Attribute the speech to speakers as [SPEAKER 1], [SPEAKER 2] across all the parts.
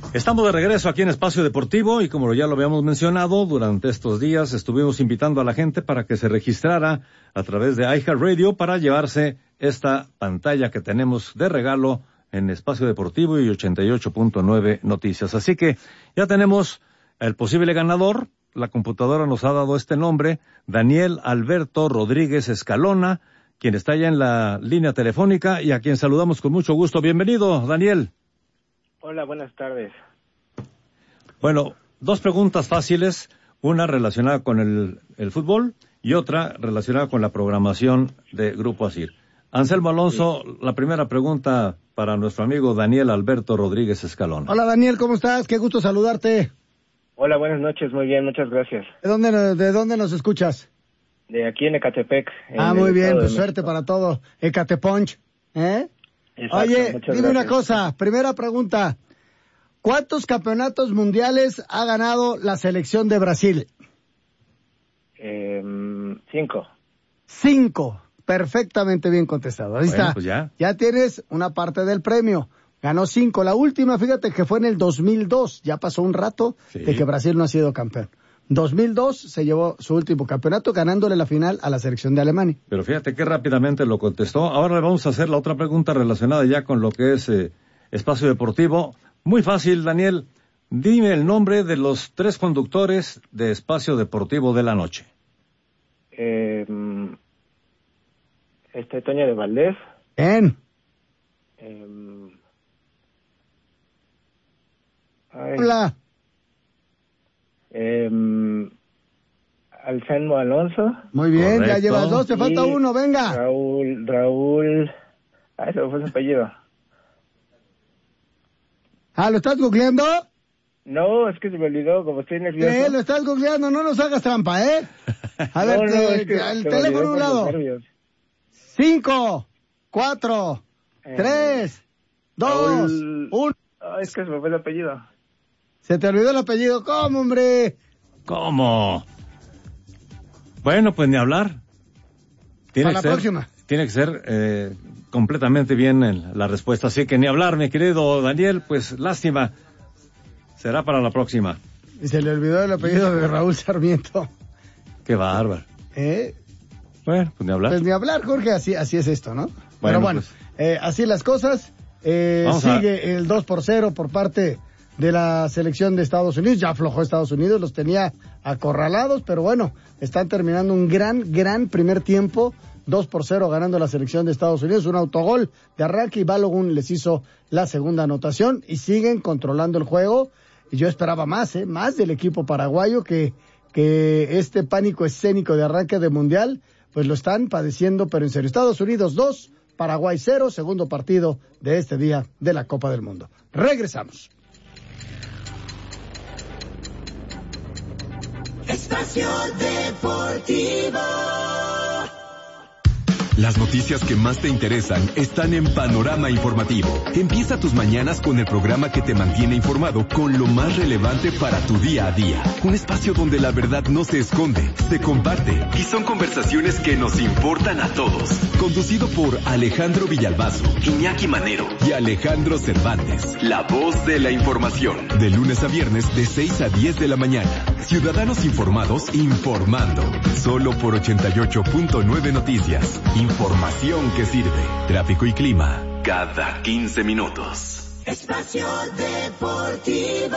[SPEAKER 1] Estamos de regreso aquí en Espacio Deportivo y como ya lo habíamos mencionado, durante estos días estuvimos invitando a la gente para que se registrara a través de iHeartRadio para llevarse esta pantalla que tenemos de regalo en Espacio Deportivo y 88.9 Noticias. Así que ya tenemos el posible ganador. La computadora nos ha dado este nombre, Daniel Alberto Rodríguez Escalona, quien está ya en la línea telefónica y a quien saludamos con mucho gusto. Bienvenido, Daniel.
[SPEAKER 2] Hola, buenas tardes.
[SPEAKER 1] Bueno, dos preguntas fáciles, una relacionada con el fútbol y otra relacionada con la programación de Grupo ASIR. Anselmo Alonso, sí. La primera pregunta para nuestro amigo Daniel Alberto Rodríguez Escalona.
[SPEAKER 3] Hola Daniel, ¿cómo estás? Qué gusto saludarte.
[SPEAKER 2] Hola, buenas noches, muy bien, muchas gracias.
[SPEAKER 3] ¿De dónde nos escuchas?
[SPEAKER 2] De aquí en Ecatepec.
[SPEAKER 3] Muy bien, pues suerte para todo. Ecateponch, ¿eh?
[SPEAKER 2] Exacto,
[SPEAKER 3] oye, dime una cosa, primera pregunta. ¿Cuántos campeonatos mundiales ha ganado la selección de Brasil?
[SPEAKER 2] 5.
[SPEAKER 3] 5, perfectamente bien contestado. Ahí está,
[SPEAKER 1] pues ya
[SPEAKER 3] tienes una parte del premio. Ganó 5. La última, fíjate que fue en el 2002. Ya pasó un rato de que Brasil no ha sido campeón. 2002 se llevó su último campeonato ganándole la final a la selección de Alemania.
[SPEAKER 1] Pero fíjate qué rápidamente lo contestó. Ahora le vamos a hacer la otra pregunta relacionada ya con lo que es Espacio Deportivo. Muy fácil, Daniel. Dime el nombre de los 3 conductores de Espacio Deportivo de la noche.
[SPEAKER 2] Toño de Valdés.
[SPEAKER 3] Bien. Hola.
[SPEAKER 2] Anselmo Alonso.
[SPEAKER 3] Muy bien,
[SPEAKER 1] correcto.
[SPEAKER 3] Ya llevas 2, te falta 1, venga.
[SPEAKER 2] Raúl. Ese fue su apellido.
[SPEAKER 3] ¿Lo estás googleando?
[SPEAKER 2] No, es que se me olvidó, como estoy nervioso.
[SPEAKER 3] Lo estás googleando, no nos hagas trampa, ¿eh? A ver, el teléfono a un lado. 5, 4, 3, 2, 1.
[SPEAKER 2] Es que se me fue el apellido.
[SPEAKER 3] Se te olvidó el apellido, ¿cómo, hombre?
[SPEAKER 1] ¿Cómo? Bueno, pues ni hablar.
[SPEAKER 3] Para la próxima.
[SPEAKER 1] Tiene que ser completamente bien la respuesta, así que ni hablar, mi querido Daniel, pues lástima. Será para la próxima.
[SPEAKER 3] Y se le olvidó el apellido de Raúl Sarmiento.
[SPEAKER 1] Qué bárbaro. Bueno, pues ni hablar.
[SPEAKER 3] Pues ni hablar, Jorge, así es esto, ¿no? Pero bueno, pues, así las cosas. Sigue el 2-0 por parte de la selección de Estados Unidos. Ya aflojó Estados Unidos, los tenía acorralados, pero bueno, están terminando un gran primer tiempo. 2-0 ganando la selección de Estados Unidos, un autogol de arranque y Balogun les hizo la segunda anotación y siguen controlando el juego. Y yo esperaba más del equipo paraguayo que este pánico escénico de arranque de mundial, pues lo están padeciendo, pero en serio. Estados Unidos 2, Paraguay 0, segundo partido de este día de la Copa del Mundo. Regresamos.
[SPEAKER 4] Espacio Deportivo.
[SPEAKER 5] Las noticias que más te interesan están en Panorama Informativo. Empieza tus mañanas con el programa que te mantiene informado con lo más relevante para tu día a día. Un espacio donde la verdad no se esconde, se comparte y son conversaciones que nos importan a todos. Conducido por Alejandro Villalbazo, Iñaki Manero y Alejandro Cervantes. La voz de la información. De lunes a viernes de 6 a 10 de la mañana. Ciudadanos informados informando. Solo por 88.9 Noticias. Información que sirve. Tráfico y clima cada 15 minutos.
[SPEAKER 4] Espacio Deportivo.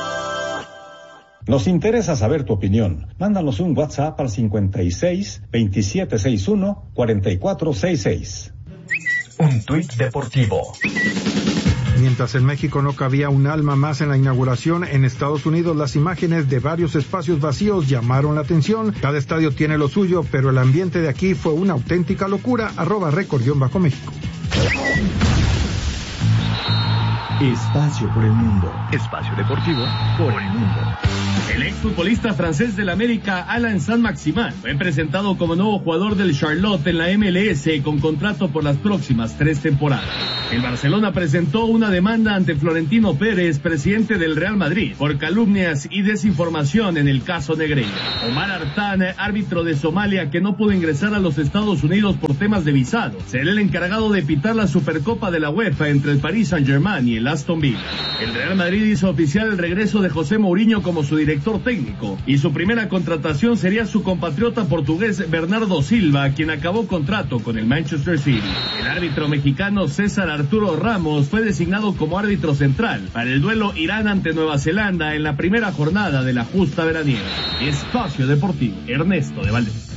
[SPEAKER 6] Nos interesa saber tu opinión. Mándanos un WhatsApp al 56 2761 4466.
[SPEAKER 5] Un tuit deportivo.
[SPEAKER 7] Mientras en México no cabía un alma más en la inauguración, en Estados Unidos las imágenes de varios espacios vacíos llamaron la atención. Cada estadio tiene lo suyo, pero el ambiente de aquí fue una auténtica locura. @record_México.
[SPEAKER 5] Espacio por el mundo. Espacio deportivo por el mundo.
[SPEAKER 8] El exfutbolista francés del América, Alan Saint-Maximin, fue presentado como nuevo jugador del Charlotte en la MLS con contrato por las próximas 3 temporadas. El Barcelona presentó una demanda ante Florentino Pérez, presidente del Real Madrid, por calumnias y desinformación en el caso Negreira. Omar Artan, árbitro de Somalia que no pudo ingresar a los Estados Unidos por temas de visado, será el encargado de pitar la Supercopa de la UEFA entre el Paris Saint-Germain y el Aston Villa. El Real Madrid hizo oficial el regreso de José Mourinho como su director técnico, y su primera contratación sería su compatriota portugués Bernardo Silva, quien acabó contrato con el Manchester City. El árbitro mexicano César Arturo Ramos fue designado como árbitro central para el duelo Irán ante Nueva Zelanda en la primera jornada de la justa veraniega. Espacio Deportivo, Ernesto de Valdés.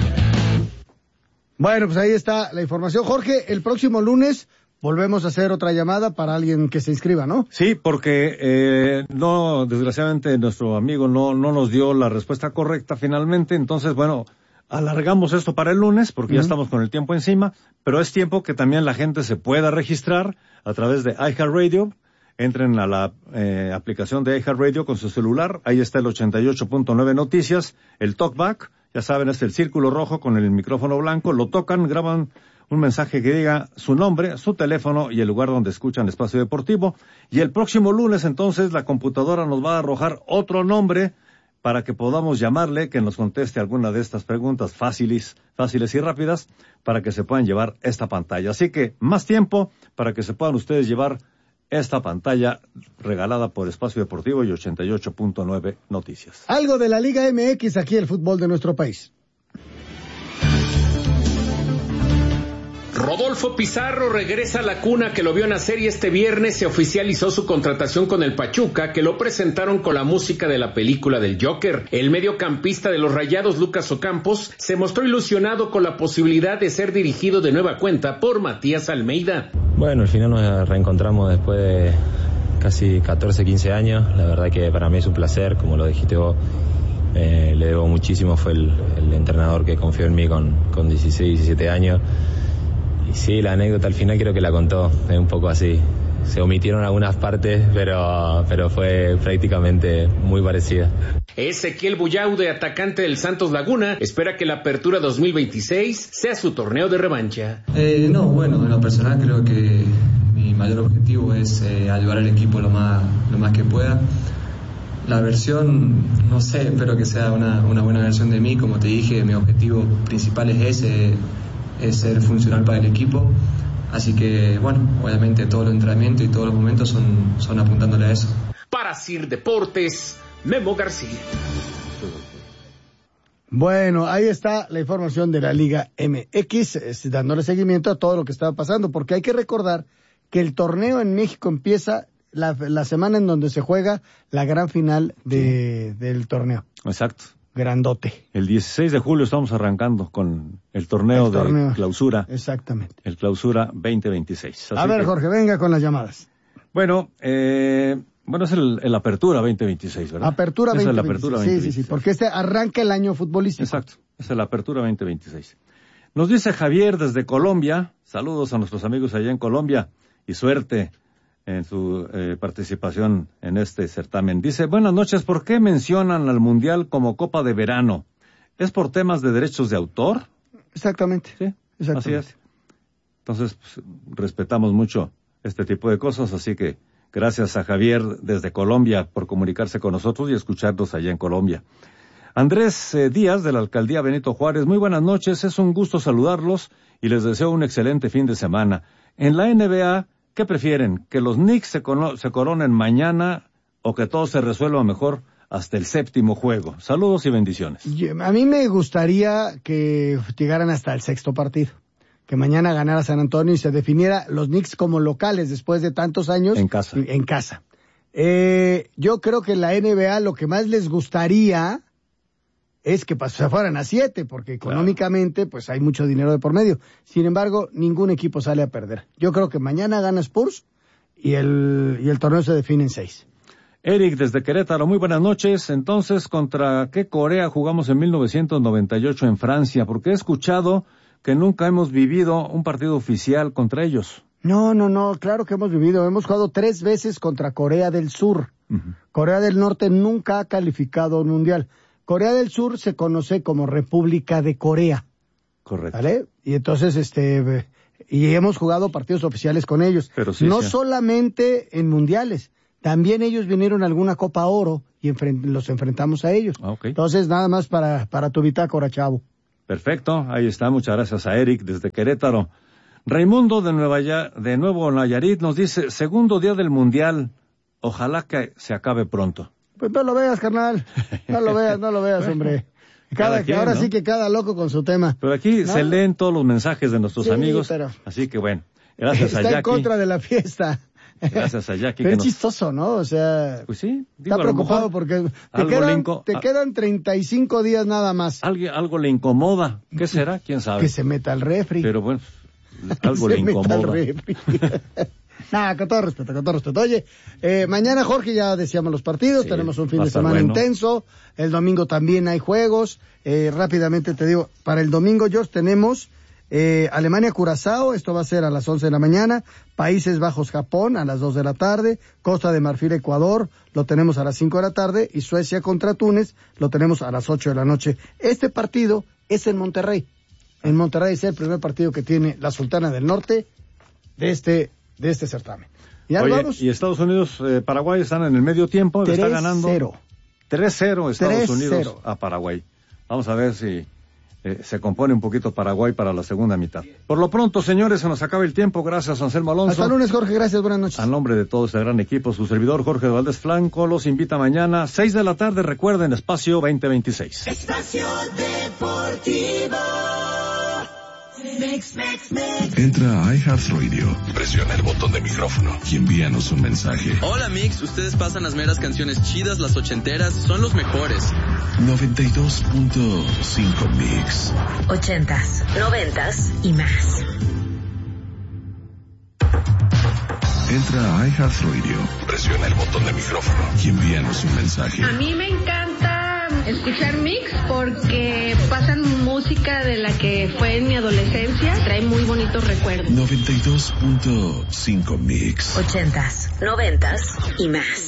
[SPEAKER 3] Bueno, pues ahí está la información. Jorge, el próximo lunes volvemos a hacer otra llamada para alguien que se inscriba, ¿no?
[SPEAKER 1] Sí, porque no, desgraciadamente nuestro amigo no nos dio la respuesta correcta finalmente, entonces bueno, alargamos esto para el lunes porque ya estamos con el tiempo encima, pero es tiempo que también la gente se pueda registrar a través de iHeartRadio. Entren a la aplicación de iHeartRadio con su celular, ahí está el 88.9 Noticias, el TalkBack, ya saben, es el círculo rojo con el micrófono blanco, lo tocan, graban un mensaje que diga su nombre, su teléfono y el lugar donde escuchan Espacio Deportivo. Y el próximo lunes, entonces, la computadora nos va a arrojar otro nombre para que podamos llamarle, que nos conteste alguna de estas preguntas fáciles y rápidas, para que se puedan llevar esta pantalla. Así que, más tiempo para que se puedan ustedes llevar esta pantalla regalada por Espacio Deportivo y 88.9 Noticias.
[SPEAKER 3] Algo de la Liga MX, aquí el fútbol de nuestro país.
[SPEAKER 9] Rodolfo Pizarro regresa a la cuna que lo vio nacer y este viernes se oficializó su contratación con el Pachuca, que lo presentaron con la música de la película del Joker. El mediocampista de los Rayados, Lucas Ocampos, se mostró ilusionado con la posibilidad de ser dirigido de nueva cuenta por Matías Almeida.
[SPEAKER 10] Bueno, al final nos reencontramos después de casi 14, 15 años. La verdad que para mí es un placer, como lo dijiste vos. Le debo muchísimo, fue el entrenador que confió en mí con 16, 17 años. Y sí, la anécdota al final creo que la contó, es un poco así. Se omitieron algunas partes, pero fue prácticamente muy parecida.
[SPEAKER 9] Ezequiel Buyaude, atacante del Santos Laguna, espera que la Apertura 2026 sea su torneo de revancha.
[SPEAKER 11] No, bueno, en lo personal creo que mi mayor objetivo es ayudar al equipo lo más que pueda. La versión, no sé, espero que sea una buena versión de mí. Como te dije, mi objetivo principal es ese, es ser funcional para el equipo. Así que, bueno, obviamente todos los entrenamientos y todos los momentos son apuntándole a eso.
[SPEAKER 9] Para CIR Deportes, Memo García.
[SPEAKER 3] Bueno, ahí está la información de la Liga MX, dándole seguimiento a todo lo que estaba pasando, porque hay que recordar que el torneo en México empieza la semana en donde se juega la gran final del torneo.
[SPEAKER 1] Exacto.
[SPEAKER 3] Grandote.
[SPEAKER 1] El 16 de julio estamos arrancando con el torneo de clausura.
[SPEAKER 3] Exactamente.
[SPEAKER 1] El clausura 2026.
[SPEAKER 3] A ver, Jorge, venga con las llamadas.
[SPEAKER 1] Bueno, es el Apertura 2026, ¿verdad?
[SPEAKER 3] Apertura 2026.
[SPEAKER 1] Es el Apertura 2026.
[SPEAKER 3] Sí, porque arranca el año futbolístico.
[SPEAKER 1] Exacto, es el Apertura 2026. Nos dice Javier desde Colombia, saludos a nuestros amigos allá en Colombia y suerte en su participación en este certamen. Dice, buenas noches, ¿por qué mencionan al Mundial como Copa de Verano? ¿Es por temas de derechos de autor?
[SPEAKER 3] Exactamente.
[SPEAKER 1] Sí,
[SPEAKER 3] exactamente.
[SPEAKER 1] Así es. Entonces, pues, respetamos mucho este tipo de cosas, así que gracias a Javier desde Colombia por comunicarse con nosotros y escucharnos allá en Colombia. Andrés Díaz, de la Alcaldía Benito Juárez, muy buenas noches, es un gusto saludarlos y les deseo un excelente fin de semana. En la NBA, ¿qué prefieren? ¿Que los Knicks se coronen mañana o que todo se resuelva mejor hasta el séptimo juego? Saludos y bendiciones.
[SPEAKER 3] A mí me gustaría que llegaran hasta el sexto partido. Que mañana ganara San Antonio y se definiera los Knicks como locales después de tantos años.
[SPEAKER 1] En casa.
[SPEAKER 3] En casa. Yo creo que la NBA lo que más les gustaría es que se fueran a 7, porque económicamente pues hay mucho dinero de por medio. Sin embargo, ningún equipo sale a perder. Yo creo que mañana gana Spurs y el torneo se define en 6.
[SPEAKER 1] Eric, desde Querétaro, muy buenas noches. Entonces, ¿contra qué Corea jugamos en 1998 en Francia? Porque he escuchado que nunca hemos vivido un partido oficial contra ellos.
[SPEAKER 3] No, claro que hemos jugado 3 veces contra Corea del Sur. Uh-huh. Corea del Norte nunca ha calificado un mundial. Corea del Sur se conoce como República de Corea.
[SPEAKER 1] Correcto.
[SPEAKER 3] ¿Vale? Y entonces, y hemos jugado partidos oficiales con ellos.
[SPEAKER 1] Pero sí,
[SPEAKER 3] solamente en mundiales. También ellos vinieron a alguna Copa Oro y los enfrentamos a ellos.
[SPEAKER 1] Okay.
[SPEAKER 3] Entonces, nada más para tu bitácora, chavo.
[SPEAKER 1] Perfecto, ahí está, muchas gracias a Eric desde Querétaro. Raimundo de Nuevo Nayarit nos dice, segundo día del Mundial, ojalá que se acabe pronto.
[SPEAKER 3] Pues no lo veas, carnal. No lo veas, hombre. Ahora sí que cada loco con su tema.
[SPEAKER 1] Pero aquí se leen todos los mensajes de nuestros amigos. Así que bueno, gracias a Jackie.
[SPEAKER 3] Está en contra de la fiesta.
[SPEAKER 1] Gracias a Jackie.
[SPEAKER 3] Pero es chistoso, ¿no? O sea,
[SPEAKER 1] pues sí,
[SPEAKER 3] está preocupado porque te quedan 35 días nada más.
[SPEAKER 1] Algo le incomoda. ¿Qué será? ¿Quién sabe?
[SPEAKER 3] Que se meta al refri.
[SPEAKER 1] Pero bueno, algo le incomoda.
[SPEAKER 3] Nada, con todo respeto. Oye, mañana, Jorge, ya decíamos los partidos, tenemos un fin de semana intenso. El domingo también hay juegos. Rápidamente te digo, para el domingo, George, tenemos Alemania-Curazao, esto va a ser a las 11 de la mañana, Países Bajos-Japón a las 2 de la tarde, Costa de Marfil-Ecuador, lo tenemos a las 5 de la tarde, y Suecia contra Túnez, lo tenemos a las 8 de la noche. Este partido es en Monterrey. En Monterrey es el primer partido que tiene la Sultana del Norte de este certamen.
[SPEAKER 1] Y Estados Unidos, Paraguay están en el medio tiempo, está ganando 3-0 Estados Unidos a Paraguay. Vamos a ver si se compone un poquito Paraguay para la segunda mitad. Por lo pronto, señores, se nos acaba el tiempo. Gracias, Anselmo Alonso.
[SPEAKER 3] Hasta el lunes, Jorge. Gracias, buenas noches.
[SPEAKER 1] A nombre de todo este gran equipo, su servidor Jorge Valdés Flanco los invita mañana, 6 de la tarde, recuerden, Espacio 2026.
[SPEAKER 4] Espacio Deportivo. Mix.
[SPEAKER 12] Entra a iHeartRadio, presiona el botón de micrófono y envíanos un mensaje.
[SPEAKER 13] Hola Mix, ustedes pasan las meras canciones chidas, las ochenteras, son los mejores.
[SPEAKER 12] 92.5 Mix.
[SPEAKER 14] 80s, 90s y más.
[SPEAKER 12] Entra a iHeartRadio, presiona el botón de micrófono y envíanos un mensaje.
[SPEAKER 15] A mí me encanta escuchar Mix porque pasan música de la que fue en mi adolescencia, trae muy bonitos recuerdos.
[SPEAKER 12] 92.5 Mix.
[SPEAKER 14] 80s, 90s y más.